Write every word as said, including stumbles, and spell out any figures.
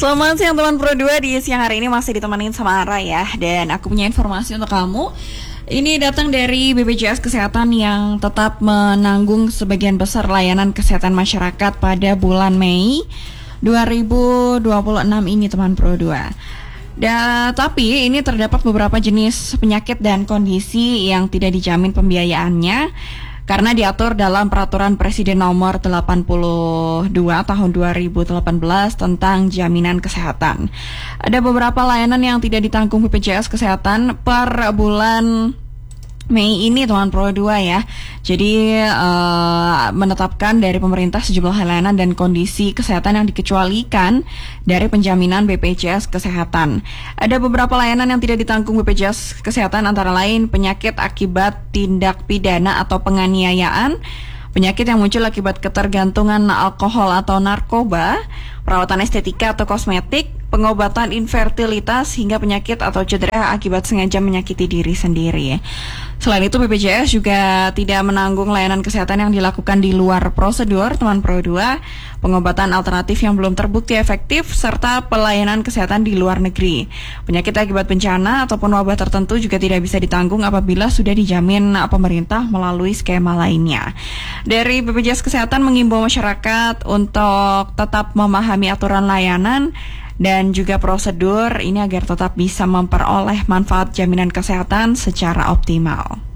Selamat siang teman Pro dua, di siang hari ini masih ditemenin sama Ara ya. Dan aku punya informasi untuk kamu. Ini datang dari B P J S Kesehatan yang tetap menanggung sebagian besar layanan kesehatan masyarakat pada bulan Mei dua ribu dua puluh enam ini teman Pro dua. Dan tapi ini terdapat beberapa jenis penyakit dan kondisi yang tidak dijamin pembiayaannya karena diatur dalam Peraturan Presiden Nomor delapan puluh dua Tahun dua ribu delapan belas tentang jaminan kesehatan. Ada beberapa layanan yang tidak ditanggung B P J S Kesehatan per bulan Mei ini teman Pro dua ya. Jadi uh, menetapkan dari pemerintah sejumlah layanan dan kondisi kesehatan yang dikecualikan dari penjaminan B P J S Kesehatan. Ada beberapa layanan yang tidak ditanggung B P J S Kesehatan, antara lain penyakit akibat tindak pidana atau penganiayaan, penyakit yang muncul akibat ketergantungan alkohol atau narkoba, perawatan estetika atau kosmetik, pengobatan infertilitas, hingga penyakit atau cedera akibat sengaja menyakiti diri sendiri. Selain itu, B P J S juga tidak menanggung layanan kesehatan yang dilakukan di luar prosedur teman Pro dua, pengobatan alternatif yang belum terbukti efektif, serta pelayanan kesehatan di luar negeri. Penyakit akibat bencana ataupun wabah tertentu juga tidak bisa ditanggung apabila sudah dijamin pemerintah melalui skema lainnya. Dari B P J S Kesehatan mengimbau masyarakat untuk tetap memahami aturan layanan dan juga prosedur ini agar tetap bisa memperoleh manfaat jaminan kesehatan secara optimal.